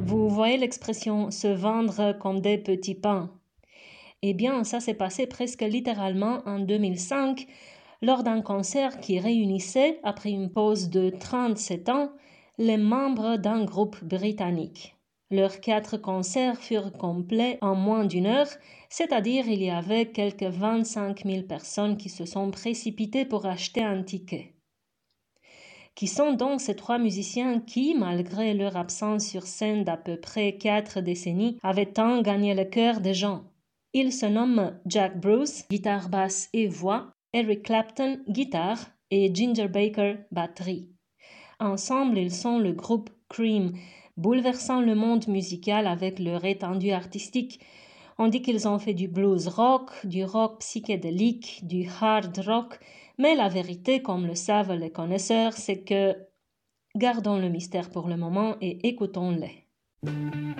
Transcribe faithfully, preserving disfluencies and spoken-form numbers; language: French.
Vous voyez l'expression « se vendre comme des petits pains ». Eh bien, ça s'est passé presque littéralement en deux mille cinq, lors d'un concert qui réunissait, après une pause de trente-sept ans, les membres d'un groupe britannique. Leurs quatre concerts furent complets en moins d'une heure, c'est-à-dire il y avait quelques vingt-cinq mille personnes qui se sont précipitées pour acheter un ticket. Qui sont donc ces trois musiciens qui, malgré leur absence sur scène d'à peu près quatre décennies, avaient tant gagné le cœur des gens? Ils se nomment Jack Bruce, guitare basse et voix, Eric Clapton, guitare, et Ginger Baker, batterie. Ensemble, ils sont le groupe Cream, bouleversant le monde musical avec leur étendue artistique. On dit qu'ils ont fait du blues rock, du rock psychédélique, du hard rock, mais la vérité, comme le savent les connaisseurs, c'est que gardons le mystère pour le moment et écoutons-les.